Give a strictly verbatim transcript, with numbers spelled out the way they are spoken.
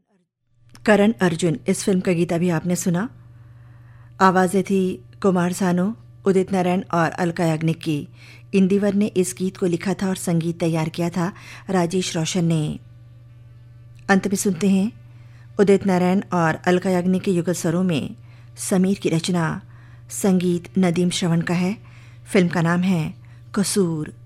करण अर्जुन, इस फिल्म का गीत अभी आपने सुना। आवाज़ें थी कुमार सानू, उदित नारायण और अलका याग्निक की। इंदिवर ने इस गीत को लिखा था और संगीत तैयार किया था राजेश रोशन ने। अंत में सुनते हैं उदित नारायण और अलका याग्निक के युगल स्वरों में समीर की रचना, संगीत नदीम श्रवण का है। फिल्म का नाम है कसूर।